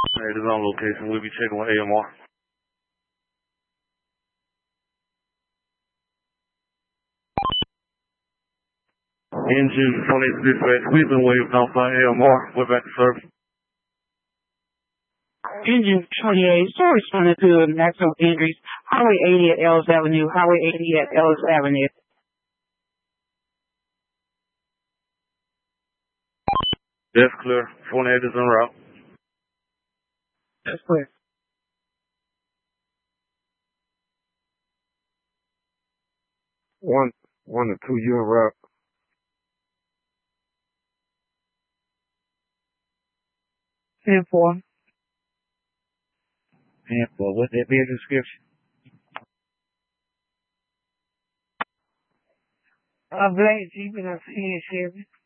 It is on location. We'll be checking with AMR. Engine 28 dispatch. We've been waiting outside AMR. We're back to service. Engine 28, still responding to maximum injuries. Highway 80 at Ellis Avenue. Highway 80 at Ellis Avenue. That's clear. 28 is en route. That's clear. One to two, you en route. 10-4. 10-4. Would that be a description? Black Jeep and a Chevy.